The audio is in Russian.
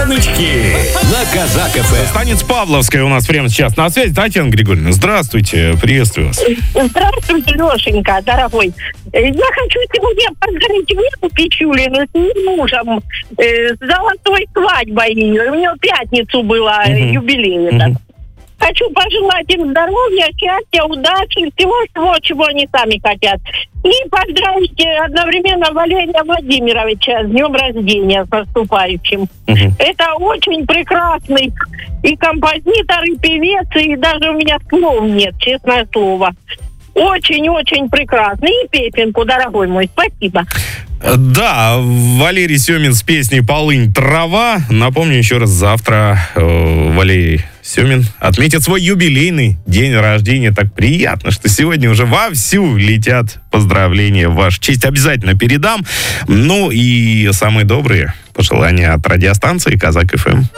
Перемычки на Казак ФМ. Станица Павловская у нас прямо сейчас на связи. Татьяна Григорьевна, здравствуйте, приветствую вас. Здравствуйте, Лешенька, дорогой. Я хочу сегодня поздравить Веру Пичулину с ее мужем, с золотой свадьбой. У нее в пятницу было юбилей этот. Хочу пожелать им здоровья, счастья, удачи, всего, чего они сами хотят. И поздравить одновременно Валерия Владимировича с днем рождения, с наступающим. Это очень прекрасный и композитор, и певец, и даже у меня слов нет, честное слово. Очень-очень прекрасный. И песенку, дорогой мой, спасибо. Да, Валерий Семин с песней «Полынь, трава». Напомню еще раз, завтра Валерий Семин отметит свой юбилейный день рождения. Так приятно, что сегодня уже вовсю летят поздравления в вашу честь. Обязательно передам. Ну и самые добрые пожелания от радиостанции «Казак ФМ».